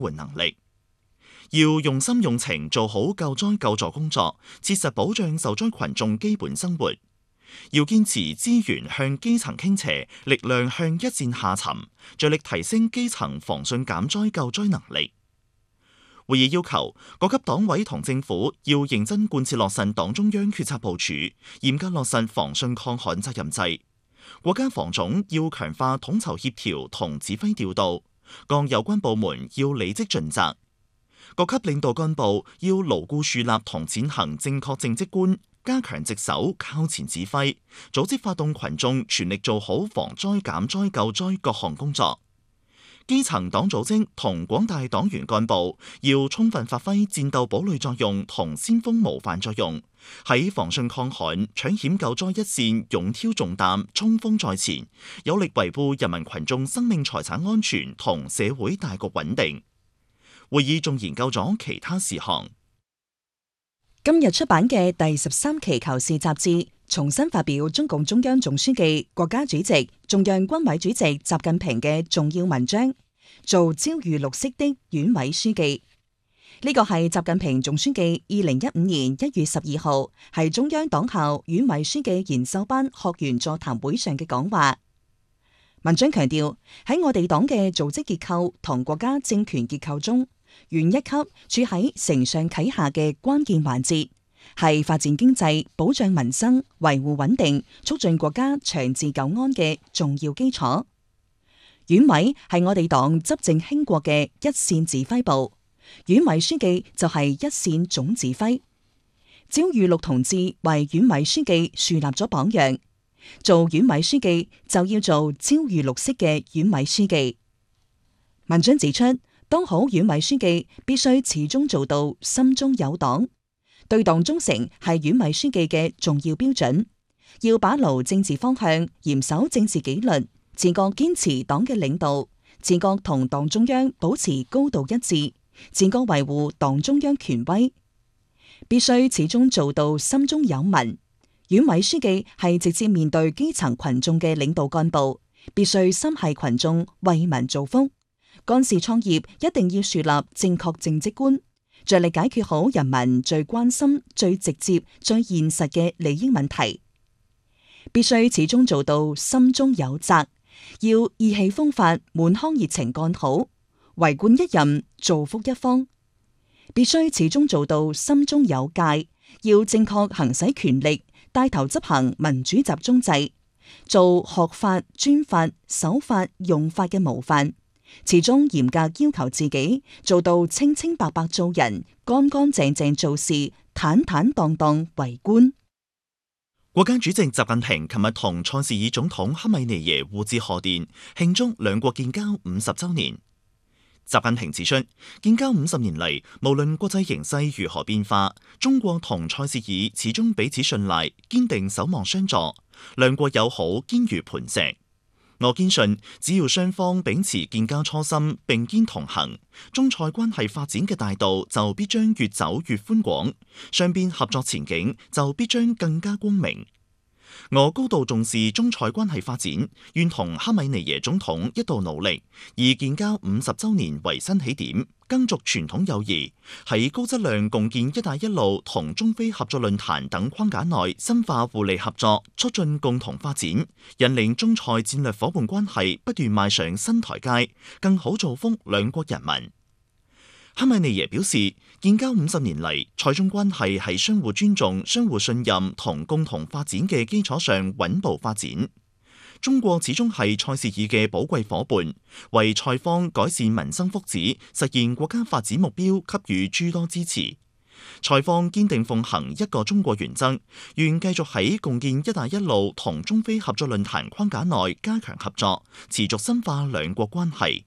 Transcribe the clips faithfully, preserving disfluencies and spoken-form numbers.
援能力。要用心用情做好救災救助工作，切實保障受災群眾基本生活。要堅持資源向基層傾斜，力量向一線下沉，着力提升基層防汛減災救災能力。會議要求各級黨委同政府要認真貫徹落實黨中央決策部署，嚴格落實防汛抗旱責任制。國家防總要強化統籌協調同指揮調度，各有關部門要履職盡責。各級領導幹部要牢固樹立同踐行正確政績觀，加強值守靠前指揮，組織發動群眾全力做好防災減災救災各項工作。基層黨組織同廣大黨員幹部要充分發揮戰鬥堡壘作用同先鋒模範作用，喺防汛抗旱、搶險救災一線勇挑重擔、衝鋒在前，有力維護人民群眾生命財產安全同社會大局穩定。會議仲研究咗其他事項。 今日出版嘅第十三期《求是》雜誌重新發表中共中央總書記、國家主席、中央軍委主席習近平嘅重要文章，做焦裕祿式的縣委書記。呢個係習近平總書記二零一五年一月十二號喺中央黨校縣委書記研修班學員座談會上嘅講話。文章強調，喺我哋黨嘅組織結構同國家政權結構中，縣一級處喺承上啟下嘅關鍵環節，係發展經濟、保障民生、維護穩定、促進國家長治久安嘅重要基礎。縣委係我哋黨執政興國嘅一線指揮部，縣委書記就係一線總指揮。焦裕祿同志為縣委書記樹立咗榜樣，做縣委書記就要做焦裕祿式嘅縣委書記。文章指出，當好縣委書記必須始終做到心中有黨，對黨忠誠係縣委書記嘅重要標準。要把牢政治方向，嚴守政治紀律，自覺堅持黨嘅領導，自覺同黨中央保持高度一致，自覺維護黨中央權威。必須始終做到心中有民。縣委書記係直接面對基層群眾嘅領導幹部，必須心繫群眾，為民造福。幹事創業一定要樹立正確政績觀，着力解決好人民最關心、最直接、最現實嘅利益問題。必須始終做到心中有責，要意氣風發、滿腔熱情幹好，為官一任，造福一方。必須始終做到心中有戒，要正確行使權力，帶頭執行民主集中制，做學法、專法、守法、用法嘅模範。始終嚴格要求自己，做到清清白白做人，乾乾淨淨做事，坦坦蕩蕩為官。 國家主席習近平琴日同塞舌爾總統哈米尼耶互致賀電，慶祝兩國建交五十周年。習近平指出，建交五十年嚟，無論國際形勢如何變化，中國同塞舌爾始終彼此信賴，堅定守望相助，兩國友好堅如磐石。我堅信，只要雙方秉持建交初心，並肩同行，中塞關係發展嘅大道就必將越走越寬廣，雙邊合作前景就必將更加光明。我高度重視中塞關係發展，願同哈米尼耶總統一道努力，以建交五十周年為新起點，耕耘傳統友誼，喺高質量共建“一帶一路”同中非合作論壇等框架內深化互利合作，促進共同發展，引領中塞戰略夥伴關係不斷邁上新台階，更好造福兩國人民。哈米尼耶表示，建交五十年嚟，塞中關係喺相互尊重、相互信任同共同發展嘅基礎上穩步發展。中國始終係塞舌爾嘅寶貴夥伴，為塞方改善民生福祉、實現國家發展目標給予諸多支持。塞方堅定奉行一個中國原則，願繼續喺共建“一帶一路”同中非合作論壇框架內加強合作，持續深化兩國關係。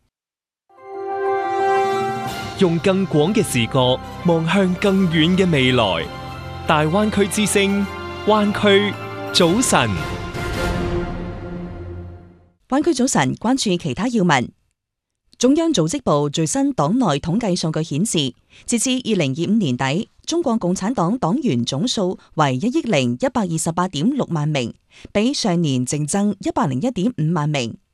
用更廣嘅視角望向更遠嘅未來，大灣區之聲，灣區早晨。 灣區早晨，關注其他要聞。中央組織部最新黨內統計數據顯示，截至二零二五年底，中國共產黨黨員總數為一億零一百二十八點六萬名，比上年淨增一百零一點五萬名。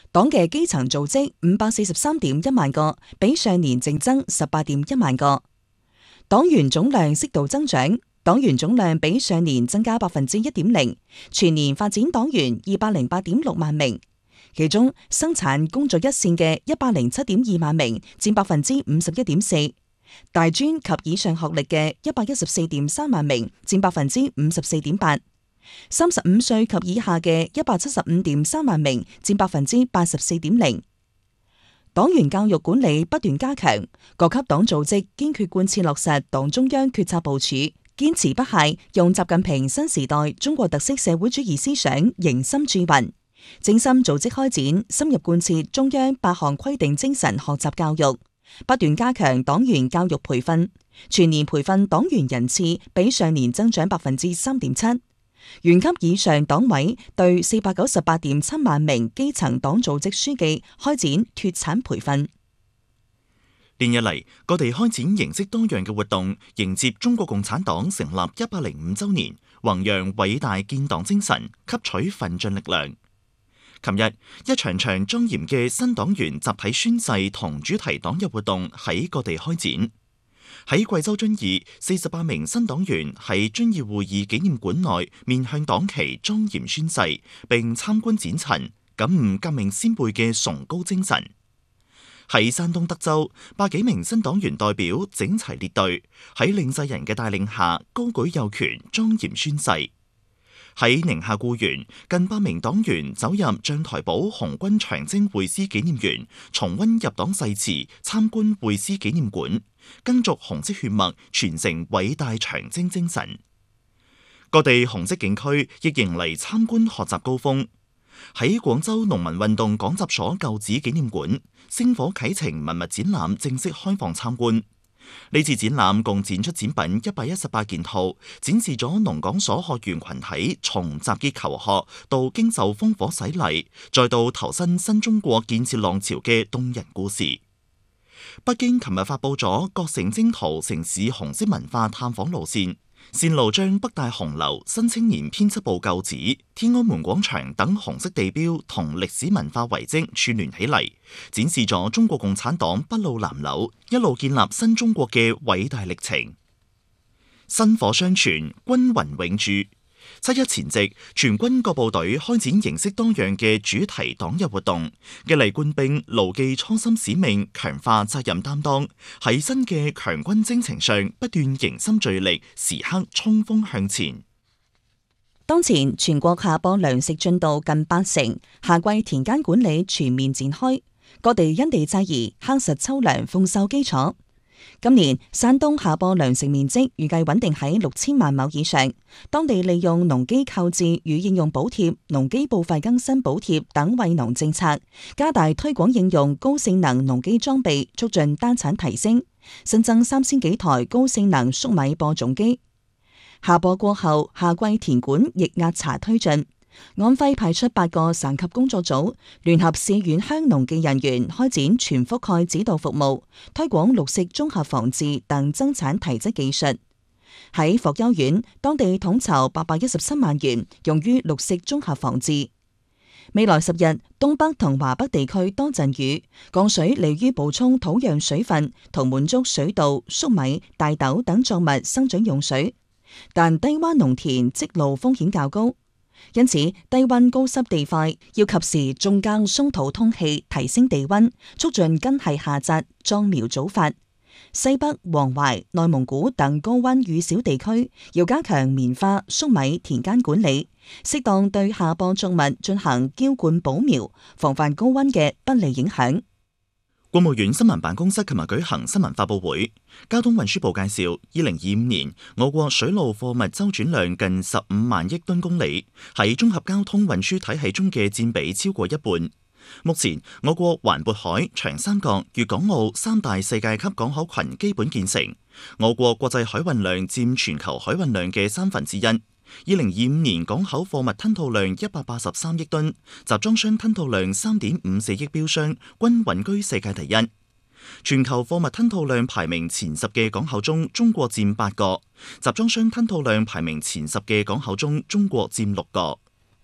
黨嘅基層組織五百四十三點一萬個，比上年淨增十八點一萬個。黨員總量適度增長，黨員總量比上年增加百分之一點零，全年發展黨員二百零八點六萬名，其中生產工作一線嘅一百零七點二萬名，佔百分之五十一點四。大專及以上學歷嘅一百一十四點三萬名，佔百分之五十四點八；三十五歲及以下嘅一百七十五點三萬名，佔百分之八十四點零。黨員教育管理不斷加強，各級黨組織堅決貫徹落實黨中央決策部署，堅持不懈用習近平新時代中國特色社會主義思想凝心鑄魂，精心組織開展深入貫徹中央八項規定精神學習教育，不斷加強黨員教育培訓，全年培訓黨員人次比上年增長百分之三點七。縣級以上黨委對四百九十八點七萬名基層黨組織書記開展脫產培訓。 連日嚟，各地開展形式多樣嘅活動，迎接中國共產黨成立一百零五週年，弘揚偉大建黨精神，吸取奮進力量。琴日，一場場莊嚴嘅新黨員集體宣誓同主題黨日活動喺各地開展。喺貴州遵義，四十八名新黨員喺遵義會議紀念館內面向黨旗莊嚴宣誓，並參觀展陳，感悟革命先輩嘅崇高精神。喺山東德州，百幾名新黨員代表整齊列隊，喺領祭人嘅帶領下高舉右拳，莊嚴宣誓。喺寧夏固原，近百名黨員走入將台堡紅軍長征會師紀念園，重溫入黨誓詞，參觀會師紀念館，耕耆紅色血脈，傳承偉大長征精神。各地紅色警區亦迎嚟參觀學習高峰。喺廣州農民運動講習所舊址紀念館，星火啟程文物展覽正式開放參觀。呢次展覽共展出展品一百一十八件套，展示咗農講所學員群體從集結求學到經受烽火洗禮，再到投身新中國建設浪潮嘅動人故事。北京琴日發佈咗各省征途城市紅色文化探訪路線，線路將北大紅樓、新青年編輯部舊址、天安門廣場等紅色地標同歷史文化遺跡串聯起嚟，展示咗中國共產黨篳路藍縷、一路建立新中國嘅偉大歷程。薪火相傳，軍魂永駐。七一前夕，全軍各部隊開展形式多樣嘅主題黨日活動，激勵官兵牢記初心使命，強化責任擔當，喺新嘅強軍征程上不斷凝心聚力，時刻衝鋒向前。 當前全國夏播糧食進度近八成，夏季田間管理全面展開，各地因地制宜夯實秋糧豐收基礎。今年山東夏播糧食面積預計穩定喺六千萬畝以上，當地利用農機購置與應用補貼、農機報廢更新補貼等惠農政策，加大推廣應用高性能農機裝備，促進單產提升，新增三千幾台高性能粟米播種機。夏播過後，夏季田管亦壓茶推進。安徽派出八個省級工作組，聯合市縣鄉農技人員開展全覆蓋指導服務，推廣綠色綜合防治等增產提質技術。喺霍邱縣，當地統籌八百一十七萬元用於綠色綜合防治。未來十日，東北同華北地區多陣雨，降水利於補充土壤水分同滿足水稻、粟米、大豆等作物生長用水，但低窪農田積澇風險較高。因此，低溫高濕地塊要及時種耕鬆土通氣，提升地溫，促進根系下扎，壯苗早發。西北、黃淮、內蒙古等高溫雨少地區要加強棉花、粟米田間管理，適當對夏播作物進行澆灌補苗，防範高溫嘅不利影響。 國務院新聞辦公室琴日舉行新聞發佈會，交通運輸部介紹，二零二五年我國水路貨物周轉量近十五萬億噸公里，喺綜合交通運輸體系中嘅佔比超過一半。目前，我國環渤海、長三角、粵港澳三大世界級港口群基本建成，我國國際海運量佔全球海運量嘅三分之一。二零二五年港口貨物吞吐量一百八十三億噸，集裝箱吞吐量三點五四億標箱，均穩居世界第一。全球貨物吞吐量排名前十嘅港口中，中國佔八個；集裝箱吞吐量排名前十嘅港口中，中國佔六個。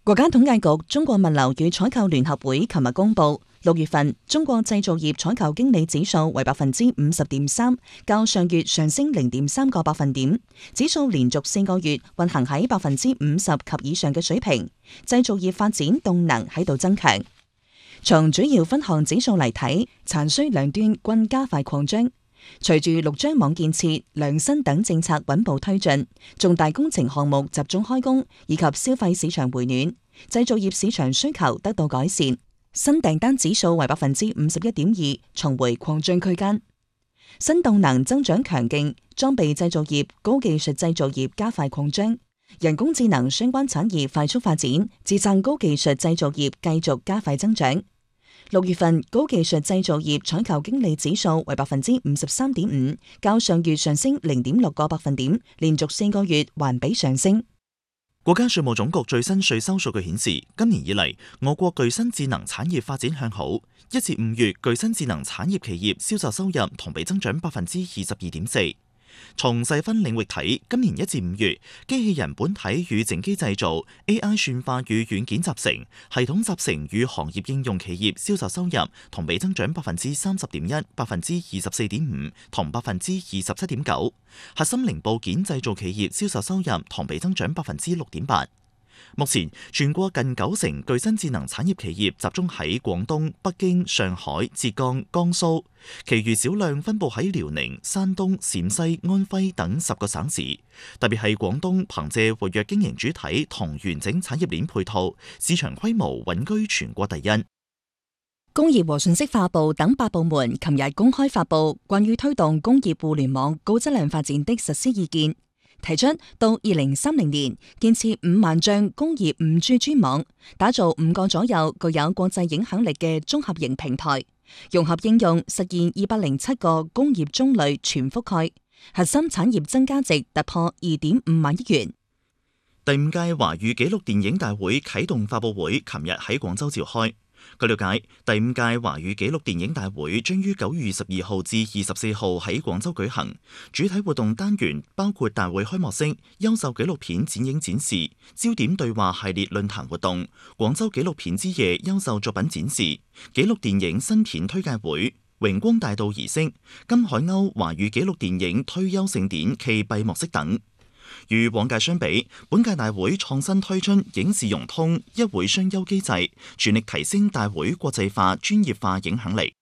國家統計局中國物流與採購聯合會琴日公布，六月份中國製造業採購經理指數為百分之五十點三，較上月上升零點三個百分點，指數連續四個月運行喺百分之五十及以上嘅水平，製造業發展動能喺度增強。從主要分項指數嚟睇，殘需兩端均加快擴張。隨住陸張網建設、量新等政策穩步推進，重大工程項目集中開工，以及消費市場回暖，製造業市場需求得到改善，新訂單指數為百分之五十一點二，重回擴張區間。新動能增長強勁，裝備製造業、高技術製造業加快擴張，人工智能相關產業快速發展，支撐高技術製造業繼續加快增長。六月份高技術製造業採購經理指數為百分之五十三點五，較上月上升零點六個百分點，連續四個月環比上升。 國家稅務總局最新稅收數據顯示，今年以嚟，我國具新智能產業發展向好。一至五月，具新智能產業企業銷售收入同比增長百分之二十二點四。從細分領域睇，今年一至五月，機器人本體與整機製造、A I 算化與軟件集成、系統集成與行業應用企業銷售收入同比增長百分之三十點一、百分之二十四點五同百分之二十七點九。核心零部件製造企業銷售收入同比增長百分之六點八。目前全國近九成具新智能產業企業集中喺廣東、北京、上海、浙江、江蘇，其餘少量分佈喺遼寧、山東、陝西、安徽等十個省市。特別係廣東，憑借活躍經營主體同完整產業鏈配套，市場規模穩居全國第一。 工業和信息化部等八部門琴日公開發布關於推動工業互聯網高質量發展的實施意見，提出到二零三零年建設五萬丈工業五 G 專網，打造五個左右具有國際影響力嘅綜合型平台，融合應用實現二百零七個工業中類全覆蓋，核心產業增加值突破二點五萬億元。 第五屆華語紀錄電影大會啟動發佈會，琴日喺廣州召開。據了解，第五屆華語紀錄電影大會將於九月十二號至二十四號喺廣州舉行。主體活動單元包括大會開幕式、優秀紀錄片展映展示、焦點對話系列論壇活動、廣州紀錄片之夜優秀作品展示、紀錄電影新片推介會、榮光大道儀式、金海鷗華語紀錄電影推優盛典暨閉幕式等。與往屆相比，本屆大會創新推出影視融通一會雙優機制，全力提升大會國際化、專業化影響力。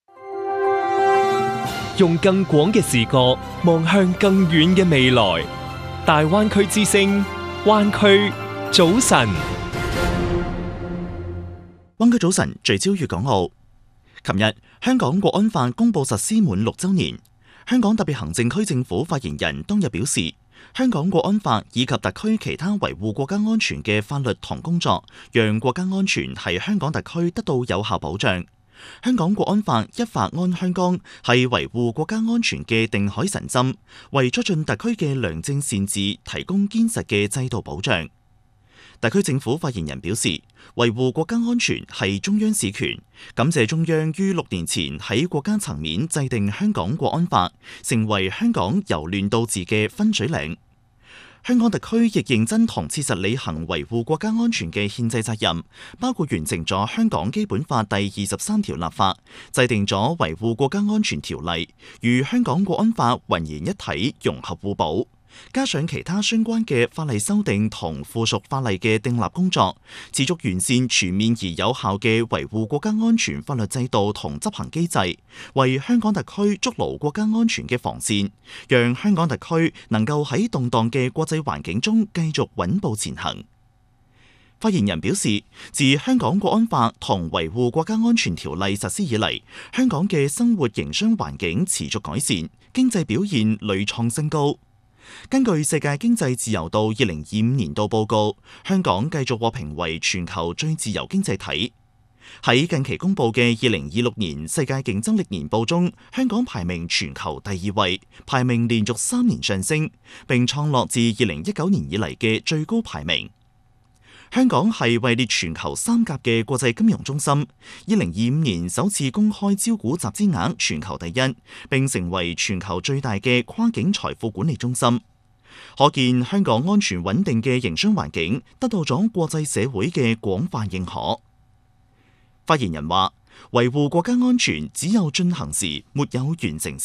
用更廣嘅視角望向更遠嘅未來，大灣區之聲，灣區早晨。 灣區早晨聚焦粵港澳。琴日，香港國安法公佈實施滿六週年。香港特別行政區政府發言人當日表示，香港國安法以及特區其他維護國家安全嘅法律同工作，讓國家安全係香港特區得到有效保障。香港國安法一法安香港係維護國家安全嘅定海神針，為促進特區嘅良政善治提供堅實嘅制度保障。特區政府發言人表示，維護國家安全係中央事權，感謝中央於六年前喺國家層面制定香港國安法，成為香港由亂到治嘅分水嶺。香港特區亦認真同切實履行維護國家安全嘅憲制責任，包括完成咗香港基本法第二十三條立法，制定咗維護國家安全條例，與香港國安法渾然一體，融合互補。加上其他相關嘅法例修訂同附屬法例嘅訂立工作，持續完善全面而有效嘅維護國家安全法律制度同執行機制，為香港特區築牢國家安全嘅防線，讓香港特區能夠喺動盪嘅國際環境中繼續穩步前行。發言人表示，自香港國安法同維護國家安全條例實施以嚟，香港嘅生活營商環境持續改善，經濟表現屢創新高。根據世界經濟自由度二零二五年度報告，香港繼續獲評為全球最自由經濟體。喺近期公布嘅二零二六年世界競爭力年報中，香港排名全球第二位，排名連續三年上升，並創落自二零一九年以嚟嘅最高排名。香港係位列全球三甲嘅國際金融中心，二零二五年首次公開招股集資額全球第一，並成為全球最大嘅跨境財富管理中心。 可見香港安全穩定嘅營商環境得到咗國際社會嘅廣泛認可。發言人話：維護國家安全只有進行時，沒有完成時。